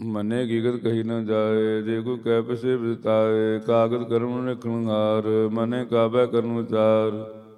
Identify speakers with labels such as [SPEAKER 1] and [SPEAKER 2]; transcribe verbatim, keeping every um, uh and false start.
[SPEAKER 1] ਮਨੇ ਹਕੀਕਤ ਕਹੀ ਨਾ ਜਾਏ, ਜੇ ਕੋਈ ਕਹਿ ਪਿਸੇ ਬਿਤਾਏ। ਕਾਗਦ ਕਰਮ ਲਿਖਣ ਹਾਰ, ਮਨੇ ਕਾਬੈ ਕਰਨ ਵਿਚਾਰ।